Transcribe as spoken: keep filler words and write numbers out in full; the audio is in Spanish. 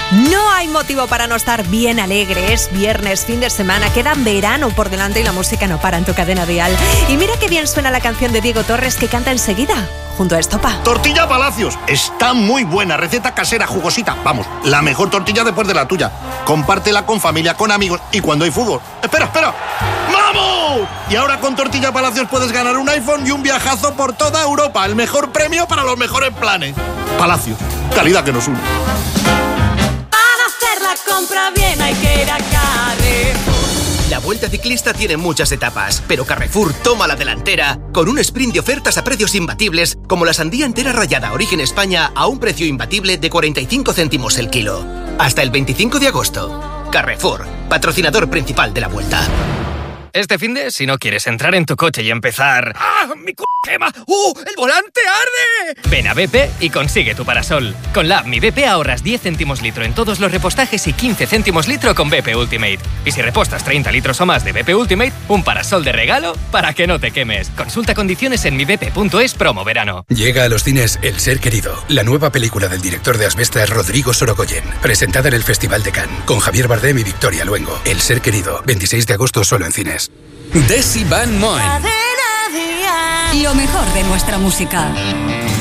No hay motivo para no estar bien alegre. Es viernes, fin de semana, queda verano por delante y la música no para en tu cadena dial. Y mira qué bien suena la canción de Diego Torres que canta enseguida, junto a Estopa. Tortilla Palacios, está muy buena, receta casera, jugosita. Vamos, la mejor tortilla después de la tuya. Compártela con familia, con amigos y cuando hay fútbol. ¡Espera, espera! ¡Vamos! Y ahora con Tortilla Palacios puedes ganar un iPhone y un viajazo por toda Europa. El mejor premio para los mejores planes. Palacios, calidad que nos une. La compra bien hay que ir a Carrefour. La Vuelta Ciclista tiene muchas etapas, pero Carrefour toma la delantera con un sprint de ofertas a precios imbatibles, como la sandía entera rallada Origen España a un precio imbatible de cuarenta y cinco céntimos el kilo. Hasta el veinticinco de agosto. Carrefour, patrocinador principal de la Vuelta. Este finde, si no quieres entrar en tu coche y empezar... ¡Ah, mi c*** quema! ¡Uh, el volante arde! Ven a B P y consigue tu parasol. Con la app Mi B P ahorras diez céntimos litro en todos los repostajes y quince céntimos litro con B P Ultimate. Y si repostas treinta litros o más de B P Ultimate, un parasol de regalo para que no te quemes. Consulta condiciones en mi b p punto es promo verano. Llega a los cines El Ser Querido, la nueva película del director de Asbestas Rodrigo Sorogoyen, presentada en el Festival de Cannes, con Javier Bardem y Victoria Luengo. El Ser Querido, veintiséis de agosto solo en cines. Desi Van Moen. Lo mejor de nuestra música.